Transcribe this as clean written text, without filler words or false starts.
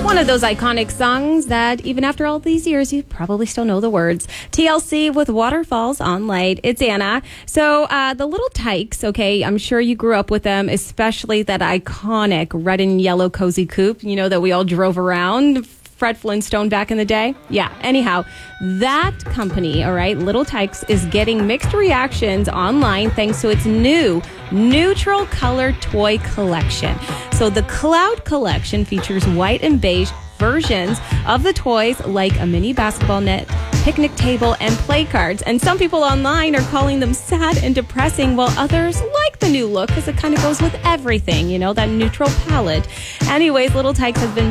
One of those iconic songs that even after all these years, you probably still know the words. TLC with Waterfalls on Light. It's Anna. So the Little Tykes, okay, I'm sure you grew up with them, especially that iconic red and yellow cozy coupe, you know, that we all drove around. Fred Flintstone back in the day. Yeah, anyhow, that company, all right, Little Tykes, is getting mixed reactions online thanks to its new neutral color toy collection. So the Cloud Collection features white and beige versions of the toys like a mini basketball net, picnic table, and play cards. And some people online are calling them sad and depressing, while others like the new look because it kind of goes with everything, you know, that neutral palette. Anyways, Little Tykes has been